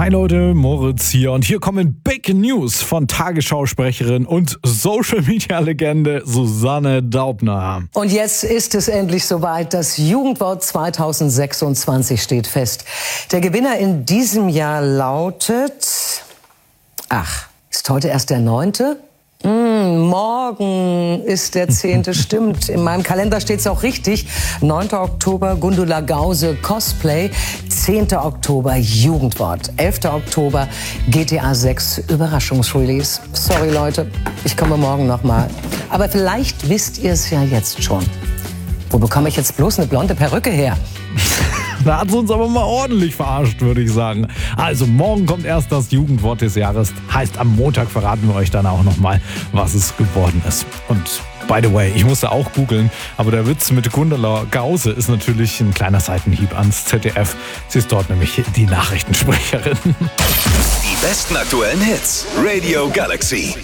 Hi Leute, Moritz hier und hier kommen Big News von Tagesschausprecherin und Social-Media-Legende Susanne Daubner. Und jetzt ist es endlich soweit. Das Jugendwort 2026 steht fest. Der Gewinner in diesem Jahr lautet... ist heute erst der 9.? Morgen ist der 10. Stimmt. In meinem Kalender steht es auch richtig. 9. Oktober Gundula Gause Cosplay. 10. Oktober Jugendwort. 11. Oktober GTA 6 Überraschungsrelease. Sorry Leute, ich komme morgen nochmal. Aber vielleicht wisst ihr es ja jetzt schon. Wo bekomme ich jetzt bloß eine blonde Perücke her? Da hat sie uns aber mal ordentlich verarscht, würde ich sagen. Also morgen kommt erst das Jugendwort des Jahres. Heißt, am Montag verraten wir euch dann auch nochmal, was es geworden ist. Und by the way, ich musste auch googeln, aber der Witz mit Gundula Gause ist natürlich ein kleiner Seitenhieb ans ZDF. Sie ist dort nämlich die Nachrichtensprecherin. Die besten aktuellen Hits. Radio Galaxy.